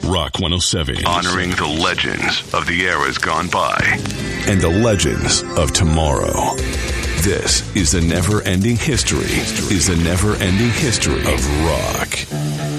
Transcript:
Rock 107. Honoring the legends of the eras gone by. And the legends of tomorrow. This is the never-ending history. Of rock.